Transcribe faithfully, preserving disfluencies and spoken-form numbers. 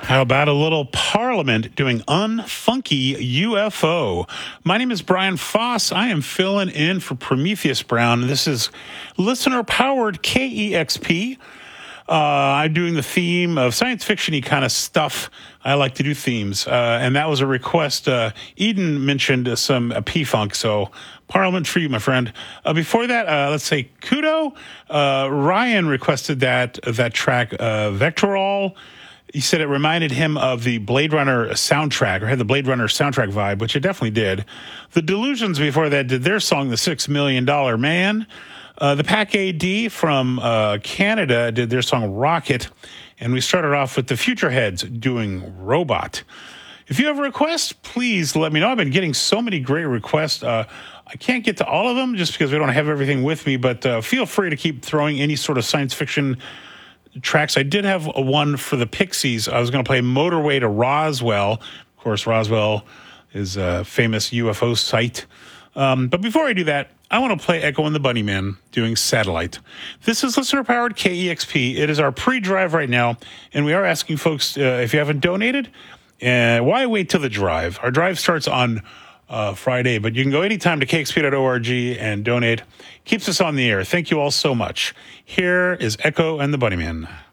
How about a little Parliament doing Unfunky U F O? My name is Brian Foss. I am filling in for Prometheus Brown. This is listener-powered K E X P. Uh, I'm doing the theme of science fiction-y kind of stuff. I like to do themes. Uh, and that was a request. Uh, Eden mentioned some uh, P-Funk, so Parliament for you, my friend. Uh, before that, uh, let's say Kudo. Uh, Ryan requested that, that track, uh, Vectorol. He said it reminded him of the Blade Runner soundtrack, or had the Blade Runner soundtrack vibe, which it definitely did. The Delusions before that did their song, The Six Million Dollar Man. Uh, the Pack A D from uh, Canada did their song, Rocket. And we started off with the Futureheads doing Robot. If you have a request, please let me know. I've been getting so many great requests. Uh, I can't get to all of them just because we don't have everything with me, but uh, feel free to keep throwing any sort of science fiction tracks. I did have a one for the Pixies. I was going to play Motorway to Roswell. Of course, Roswell is a famous U F O site. Um, but before I do that, I want to play Echo and the Bunnymen doing Satellite. This is listener-powered K E X P. It is our pre-drive right now, and we are asking folks, uh, if you haven't donated, uh, why wait till the drive? Our drive starts on uh, Friday, but you can go anytime to k x p dot org and donate. Keeps us on the air. Thank you all so much. Here is Echo and the Bunnymen.